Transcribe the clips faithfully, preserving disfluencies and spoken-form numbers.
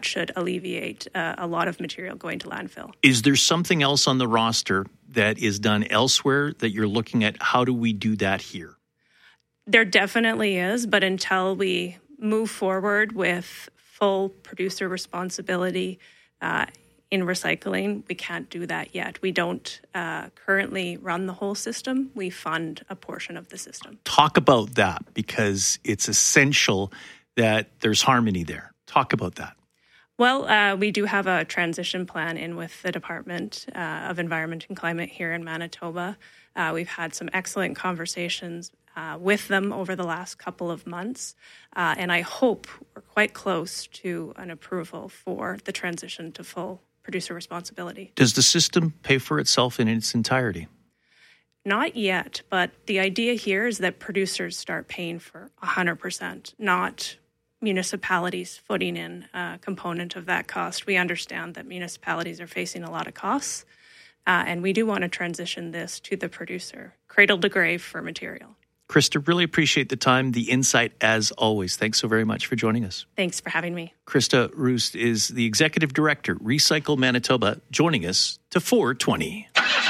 should alleviate uh, a lot of material going to landfill. Is there something else on the roster that is done elsewhere that you're looking at? How do we do that here? There definitely is, but until we move forward with full producer responsibility uh, in recycling, we can't do that yet. We don't uh, currently run the whole system. We fund a portion of the system. Talk about that, because it's essential that there's harmony there. Talk about that. Well, uh, we do have a transition plan in with the Department uh, of Environment and Climate here in Manitoba. Uh, we've had some excellent conversations uh, with them over the last couple of months, uh, and I hope we're quite close to an approval for the transition to full producer responsibility. Does the system pay for itself in its entirety? Not yet, but the idea here is that producers start paying for one hundred percent, not municipalities footing in a component of that cost. We understand that municipalities are facing a lot of costs, uh, and we do want to transition this to the producer, cradle to grave for material. Krista, really appreciate the time, the insight as always. Thanks so very much for joining us. Thanks for having me. Krista Roost is the Executive Director, Recycle Manitoba, joining us to four twenty.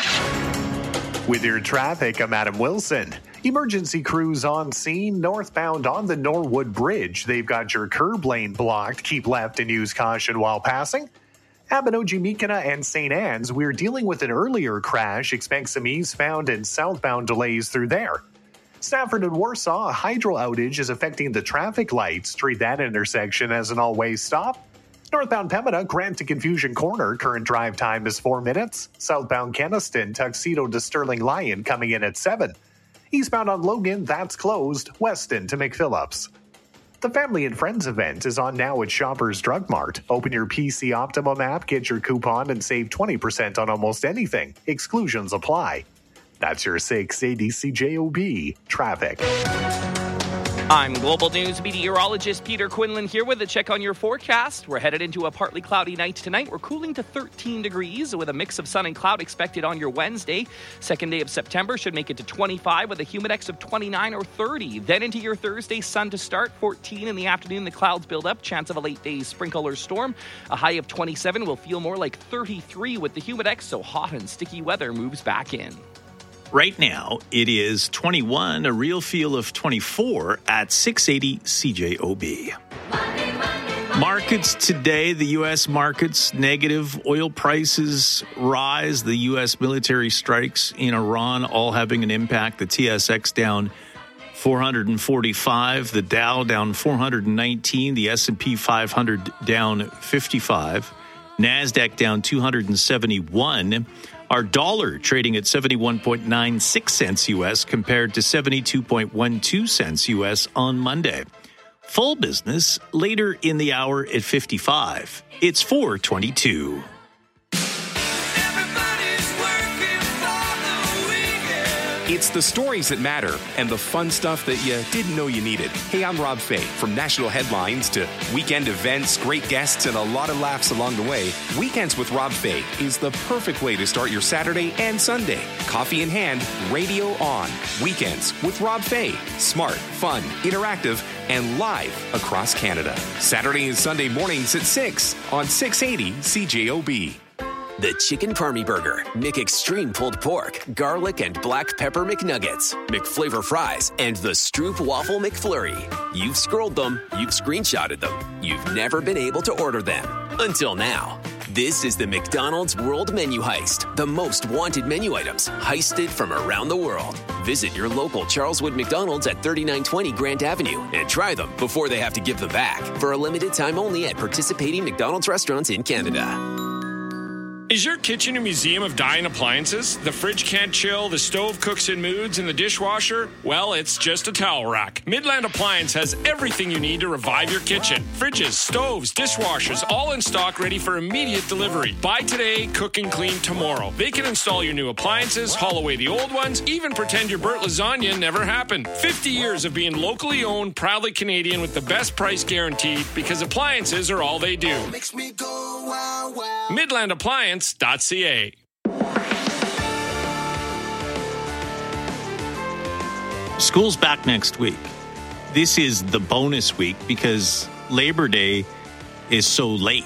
With your traffic, I'm Adam Wilson. Emergency crews on scene northbound on the Norwood Bridge. They've got your curb lane blocked. Keep left and use caution while passing. Abinogi-Mikana and Saint Anne's, we're dealing with an earlier crash. Expect some eastbound and southbound delays through there. Stafford and Warsaw, a hydro outage is affecting the traffic lights. Treat that intersection as an all-way stop. Northbound Pembina, Grant to Confusion Corner, current drive time is four minutes. Southbound Keniston, Tuxedo to Sterling Lion coming in at seven. Eastbound on Logan, that's closed. Weston to McPhillips. The Family and Friends event is on now at Shoppers Drug Mart. Open your P C Optimum app, get your coupon, and save twenty percent on almost anything. Exclusions apply. That's your six eighty C J O B traffic. I'm Global News meteorologist Peter Quinlan here with a check on your forecast. We're headed into a partly cloudy night tonight. We're cooling to thirteen degrees with a mix of sun and cloud expected on your Wednesday. Second day of September should make it to twenty-five with a humidex of twenty-nine or thirty. Then into your Thursday, sun to start, fourteen in the afternoon. The clouds build up, chance of a late day sprinkle or storm. A high of twenty-seven will feel more like thirty-three with the humidex, so hot and sticky weather moves back in. Right now, it is twenty-one, a real feel of twenty-four at six eighty C J O B. Monday, Monday, markets today, the U S markets negative. Oil prices rise. The U S military strikes in Iran all having an impact. The T S X down four hundred forty-five. The Dow down four hundred nineteen. The S and P five hundred down fifty-five. NASDAQ down two hundred seventy-one. Our dollar trading at seventy-one point nine six cents U S compared to seventy-two point one two cents U S on Monday. Full business later in the hour at fifty-five. It's four twenty-two. It's the stories that matter and the fun stuff that you didn't know you needed. Hey, I'm Rob Fay. From national headlines to weekend events, great guests, and a lot of laughs along the way, Weekends with Rob Fay is the perfect way to start your Saturday and Sunday. Coffee in hand, radio on. Weekends with Rob Fay. Smart, fun, interactive, and live across Canada. Saturday and Sunday mornings at six on six eighty C J O B. The Chicken Parmy Burger, McExtreme Pulled Pork, Garlic and Black Pepper McNuggets, McFlavor Fries, and the Stroop Waffle McFlurry. You've scrolled them, you've screenshotted them, you've never been able to order them. Until now. This is the McDonald's World Menu Heist, the most wanted menu items heisted from around the world. Visit your local Charleswood McDonald's at thirty-nine twenty Grant Avenue and try them before they have to give them back for a limited time only at participating McDonald's restaurants in Canada. Is your kitchen a museum of dying appliances? The fridge can't chill, the stove cooks in moods, and the dishwasher? Well, it's just a towel rack. Midland Appliance has everything you need to revive your kitchen. Fridges, stoves, dishwashers, all in stock, ready for immediate delivery. Buy today, cook and clean tomorrow. They can install your new appliances, haul away the old ones, even pretend your burnt lasagna never happened. fifty years of being locally owned, proudly Canadian with the best price guaranteed, because appliances are all they do. Makes me go wow wow. Midland Appliance. .ca. School's back next week. This is the bonus week because Labor Day is so late.